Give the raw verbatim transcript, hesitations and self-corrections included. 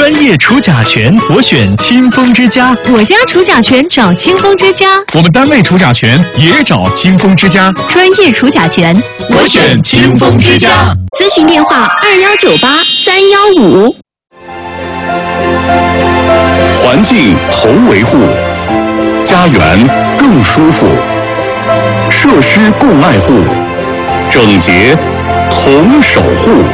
专业除甲醛，我选清风之家。 我家除甲醛找清风之家。 我们单位除甲醛也找清风之家。 专业除甲醛， 我选清风之家。 咨询电话：二幺九八三幺五。 环境同维护，家园更舒服；设施共爱护，整洁同守护。